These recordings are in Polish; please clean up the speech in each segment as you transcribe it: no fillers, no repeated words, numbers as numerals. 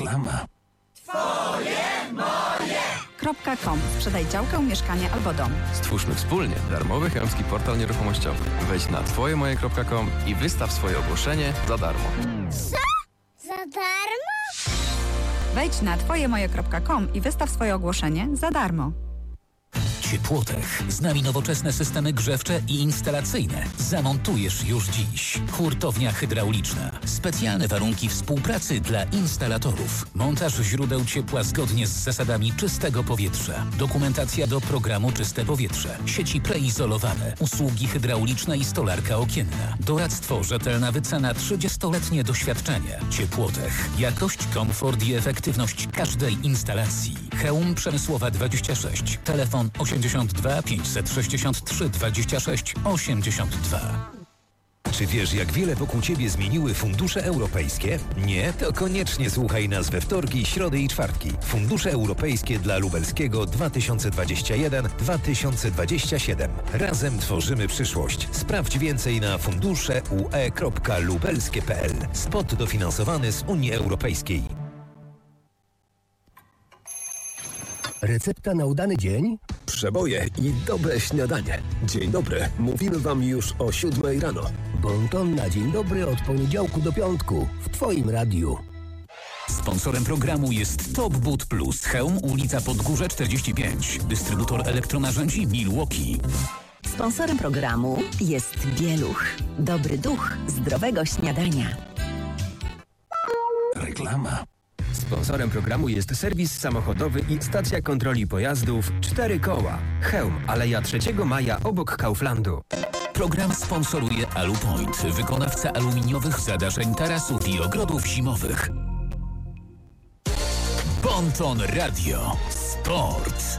Reklama. .com. Sprzedaj działkę, mieszkanie albo dom. Stwórzmy wspólnie darmowy chełmski portal nieruchomościowy. Wejdź na twojemoje.com i wystaw swoje ogłoszenie za darmo. Co? Za darmo? Wejdź na twojemoje.com i wystaw swoje ogłoszenie za darmo. Ciepłotech. Z nami nowoczesne systemy grzewcze i instalacyjne. Zamontujesz już dziś. Hurtownia hydrauliczna. Specjalne warunki współpracy dla instalatorów. Montaż źródeł ciepła zgodnie z zasadami czystego powietrza. Dokumentacja do programu Czyste Powietrze. Sieci preizolowane. Usługi hydrauliczne i stolarka okienna. Doradztwo, rzetelna wycena, 30-letnie doświadczenie. Ciepłotech. Jakość, komfort i efektywność każdej instalacji. Chełm Przemysłowa 26. Telefon 82 563 26 82. Czy wiesz, jak wiele wokół Ciebie zmieniły fundusze europejskie? Nie? To koniecznie słuchaj nas we wtorki, środy i czwartki. Fundusze europejskie dla Lubelskiego 2021-2027. Razem tworzymy przyszłość. Sprawdź więcej na funduszeue.lubelskie.pl. Spot dofinansowany z Unii Europejskiej. Recepta na udany dzień? Przeboje i dobre śniadanie. Dzień dobry, mówimy Wam już o 7 rano. Bonton na dzień dobry od poniedziałku do piątku w Twoim radiu. Sponsorem programu jest Top Boot Plus. Chełm, ulica Podgórze 45. Dystrybutor elektronarzędzi Milwaukee. Sponsorem programu jest Bieluch. Dobry duch zdrowego śniadania. Reklama. Sponsorem programu jest serwis samochodowy i stacja kontroli pojazdów 4 koła. Chełm, Aleja 3 Maja obok Kauflandu. Program sponsoruje Alupoint, wykonawca aluminiowych zadaszeń, tarasów i ogrodów zimowych. Bonton Radio. Sport.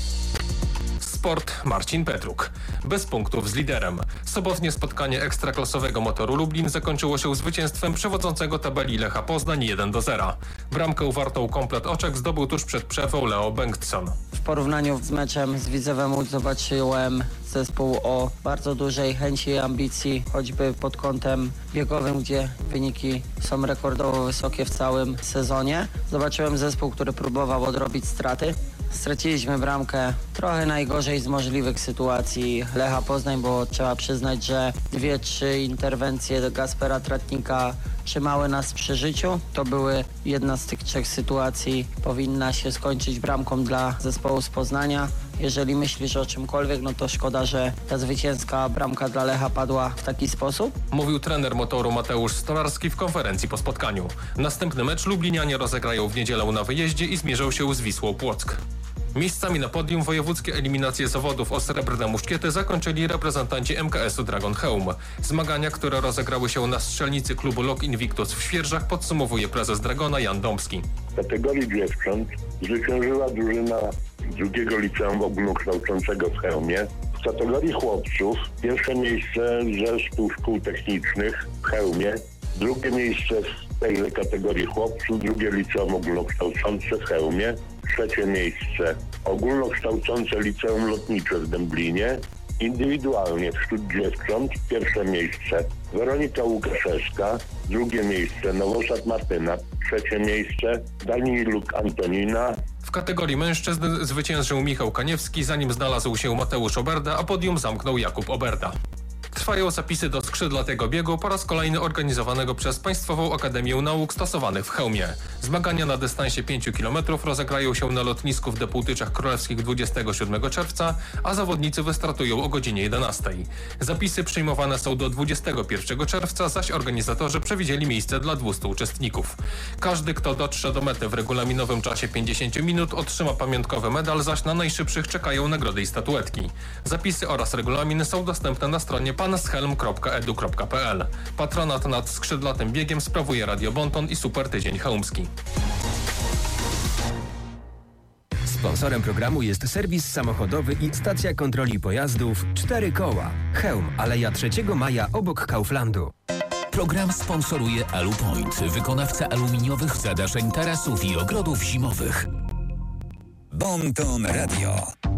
Sport Marcin Petruk. Bez punktów z liderem. Sobotnie spotkanie ekstraklasowego Motoru Lublin zakończyło się zwycięstwem przewodzącego tabeli Lecha Poznań 1-0. Bramkę wartą komplet oczek zdobył tuż przed przerwą Leo Bengtsson. W porównaniu z meczem z Widzewem Łódź zobaczyłem zespół o bardzo dużej chęci i ambicji, choćby pod kątem biegowym, gdzie wyniki są rekordowo wysokie w całym sezonie. Zobaczyłem zespół, który próbował odrobić straty. Straciliśmy bramkę trochę najgorzej z możliwych sytuacji Lecha Poznań, bo trzeba przyznać, że 2-3 interwencje Gaspera Tratnika trzymały nas przy życiu. To były jedna z tych 3 sytuacji. Powinna się skończyć bramką dla zespołu z Poznania. Jeżeli myślisz o czymkolwiek, no to szkoda, że ta zwycięska bramka dla Lecha padła w taki sposób. Mówił trener Motoru Mateusz Stolarski w konferencji po spotkaniu. Następny mecz lublinianie rozegrają w niedzielę na wyjeździe i zmierzą się z Wisłą Płock. Miejscami na podium wojewódzkie eliminacje zawodów o srebrne muszkiety zakończyli reprezentanci MKS-u Dragon Chełm. Zmagania, które rozegrały się na strzelnicy klubu Lok Invictus w Świerżach, podsumowuje prezes Dragona Jan Dąbski. W kategorii dziewcząt zwyciężyła drużyna drugiego liceum ogólnokształcącego w Chełmie. W kategorii chłopców pierwsze miejsce zespół szkół technicznych w Chełmie, drugie miejsce w tejże kategorii chłopców, drugie liceum ogólnokształcące w Chełmie, trzecie miejsce ogólnokształcące liceum lotnicze w Dęblinie. Indywidualnie wśród dziewcząt pierwsze miejsce Weronika Łukaszewska, drugie miejsce Nowosad Martyna, trzecie miejsce Daniluk Antonina. W kategorii mężczyzn zwyciężył Michał Kaniewski, zanim znalazł się Mateusz Oberda, a podium zamknął Jakub Oberda. Trwają zapisy do skrzydlatego biegu po raz kolejny organizowanego przez Państwową Akademię Nauk Stosowanych w Chełmie. Zmagania na dystansie 5 km rozegrają się na lotnisku w Depułtyczach Królewskich 27 czerwca, a zawodnicy wystartują o godzinie 11. Zapisy przyjmowane są do 21 czerwca, zaś organizatorzy przewidzieli miejsce dla 200 uczestników. Każdy, kto dotrze do mety w regulaminowym czasie 50 minut, otrzyma pamiątkowy medal, zaś na najszybszych czekają nagrody i statuetki. Zapisy oraz regulamin są dostępne na stronie panschelm.edu.pl. Patronat nad skrzydlatym biegiem sprawuje Radio Bonton i Super Tydzień Chełmski. Sponsorem programu jest serwis samochodowy i stacja kontroli pojazdów 4 koła. Chełm, Aleja 3 Maja obok Kauflandu. Program sponsoruje Alupoint, wykonawca aluminiowych zadaszeń, tarasów i ogrodów zimowych. Bonton Radio.